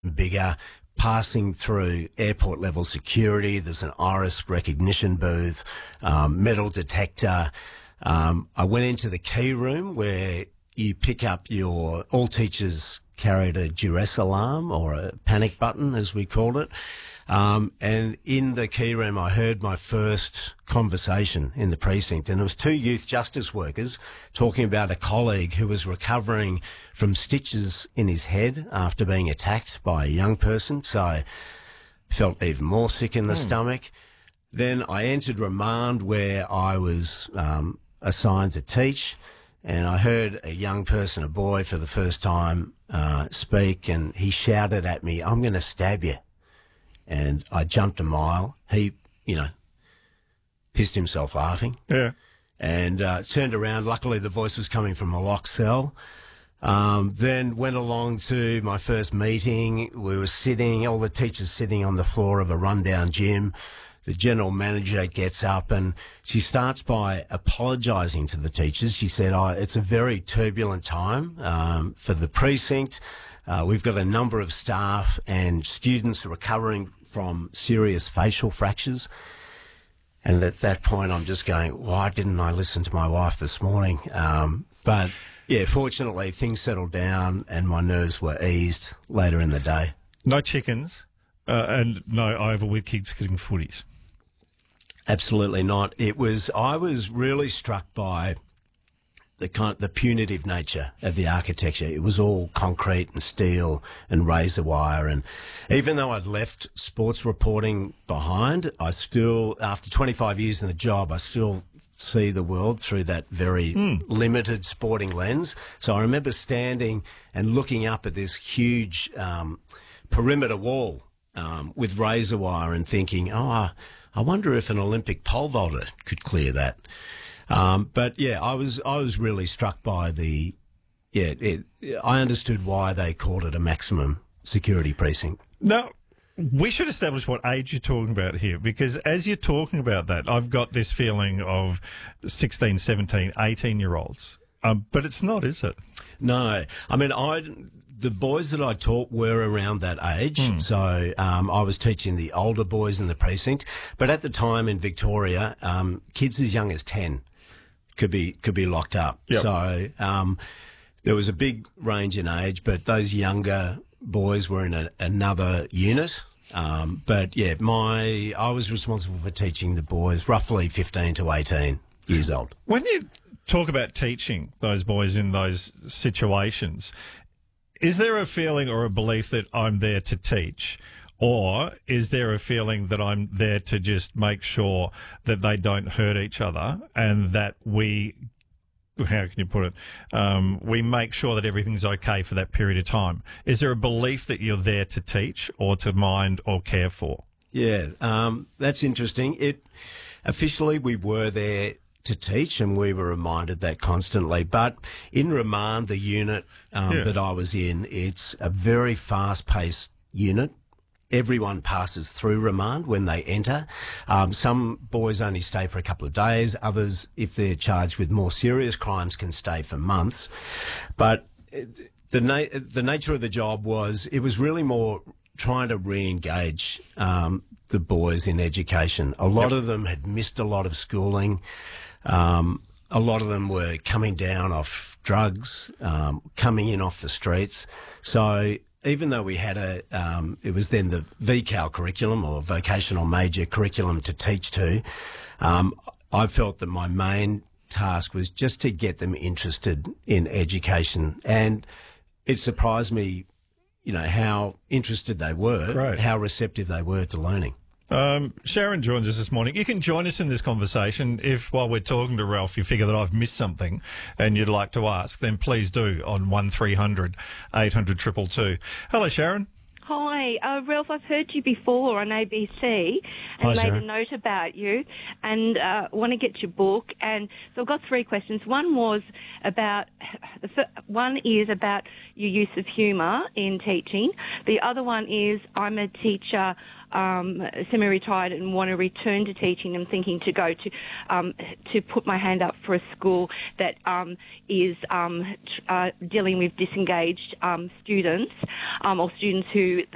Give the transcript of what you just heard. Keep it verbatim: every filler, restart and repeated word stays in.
bigger, passing through airport level security. There's an iris recognition booth, um, metal detector. Um, I went into the key room where you pick up your, all teachers carried a duress alarm or a panic button, as we called it. Um, and in the key room, I heard my first conversation in the precinct, and it was two youth justice workers talking about a colleague who was recovering from stitches in his head after being attacked by a young person. So I felt even more sick in the mm. stomach. Then I entered remand where I was um, assigned to teach, and I heard a young person, a boy, for the first time uh, speak, and he shouted at me, "I'm going to stab you." And I jumped a mile. He, you know, pissed himself laughing. Yeah. And uh, turned around. Luckily, the voice was coming from a locked cell. Um, then went along to my first meeting. We were sitting, all the teachers sitting on the floor of a rundown gym. The general manager gets up and she starts by apologising to the teachers. She said, oh, it's a very turbulent time um, for the precinct. Uh, we've got a number of staff and students recovering from serious facial fractures. And at that point, I'm just going, why didn't I listen to my wife this morning? Um, but, yeah, fortunately, things settled down and my nerves were eased later in the day. No chickens uh, and no over with kids getting footies? Absolutely not. It was, I was really struck by the kind, the punitive nature of the architecture. It was all concrete and steel and razor wire. And even though I'd left sports reporting behind, I still, after twenty-five years in the job, I still see the world through that very mm. limited sporting lens. So I remember standing and looking up at this huge um, perimeter wall um, with razor wire and thinking, oh, I, I wonder if an Olympic pole vaulter could clear that. Um, but yeah, I was I was really struck by the yeah. It, I understood why they called it a maximum security precinct. Now, we should establish what age you're talking about here, because as you're talking about that, I've got this feeling of sixteen, seventeen, eighteen year olds. Um, but it's not, is it? No, I mean I. The boys that I taught were around that age, mm. so um, I was teaching the older boys in the precinct. But at the time in Victoria, um, kids as young as ten could be could be locked up. Yep. So um, there was a big range in age, but those younger boys were in a, another unit. Um, but yeah, my I was responsible for teaching the boys roughly fifteen to eighteen years old. When you talk about teaching those boys in those situations, is there a feeling or a belief that I'm there to teach? Or is there a feeling that I'm there to just make sure that they don't hurt each other and that we, how can you put it, um, we make sure that everything's okay for that period of time? Is there a belief that you're there to teach or to mind or care for? Yeah, um, that's interesting. It officially, we were there to teach, and we were reminded that constantly. But in remand, the unit um, yeah. that I was in, it's a very fast-paced unit. Everyone passes through remand when they enter. Um, some boys only stay for a couple of days. Others, if they're charged with more serious crimes, can stay for months. But the na- the nature of the job was, it was really more trying to re-engage um, the boys in education. A lot yep. of them had missed a lot of schooling. Um, a lot of them were coming down off drugs, um, coming in off the streets. So even though we had a, um, it was then the V CAL curriculum or vocational major curriculum to teach to, um, I felt that my main task was just to get them interested in education. And it surprised me, you know, how interested they were, right. how receptive they were to learning. Um, Sharon joins us this morning. You can join us in this conversation if, while we're talking to Ralph, you figure that I've missed something and you'd like to ask, then please do on one three hundred eight hundred two two two. Hello, Sharon. Hi, uh, Ralph, I've heard you before on A B C and Hi, made Sharon. a note about you and uh, want to get your book. And so I've got three questions. One was about, the fir- one is about your use of humour in teaching. The other one is, I'm a teacher, um, semi-retired and want to return to teaching and thinking to go to, um, to put my hand up for a school that um, is um, tr- uh, dealing with disengaged um, students um, or students who